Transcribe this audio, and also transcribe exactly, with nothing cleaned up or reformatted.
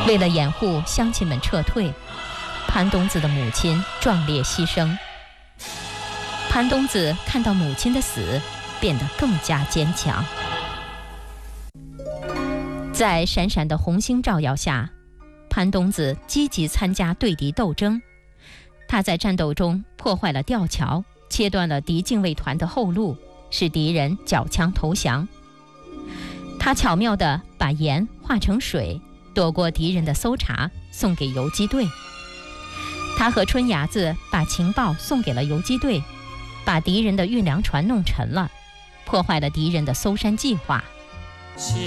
为了掩护乡亲们撤退，潘冬子的母亲壮烈牺牲。潘冬子看到母亲的死，变得更加坚强。在闪闪的红星照耀下，潘冬子积极参加对敌斗争。他在战斗中破坏了吊桥，切断了敌禁卫团的后路，使敌人缴枪投降。他巧妙地把盐化成水，躲过敌人的搜查，送给游击队。他和春伢子把情报送给了游击队，把敌人的运粮船弄沉了，破坏了敌人的搜山计划。 千